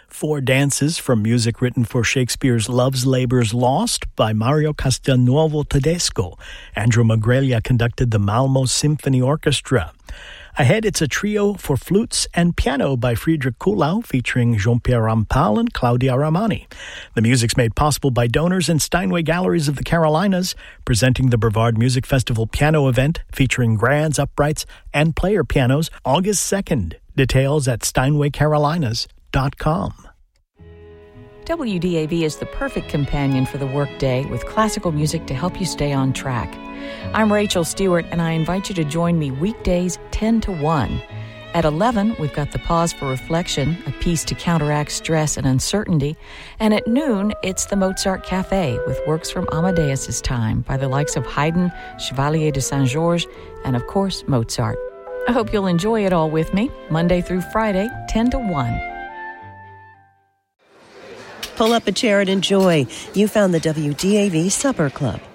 Four dances from music written for Shakespeare's Love's Labour's Lost by Mario Castelnuovo Tedesco. Andrew Magraglia conducted the Malmo Symphony Orchestra. Ahead, it's a trio for flutes and piano by Friedrich Kuhlau, featuring Jean-Pierre Rampal and Claudia Ramani. The music's made possible by donors and Steinway Galleries of the Carolinas, presenting the Brevard Music Festival piano event featuring grands, uprights, and player pianos August 2nd. Details at steinwaycarolinas.com. WDAV is the perfect companion for the workday with classical music to help you stay on track. I'm Rachel Stewart, and I invite you to join me weekdays 10 to 1. At 11, we've got the Pause for Reflection, a piece to counteract stress and uncertainty. And at noon, it's the Mozart Cafe with works from Amadeus' time by the likes of Haydn, Chevalier de Saint-Georges, and of course, Mozart. I hope you'll enjoy it all with me, Monday through Friday, 10 to 1. Pull up a chair and enjoy. You found the WDAV Supper Club.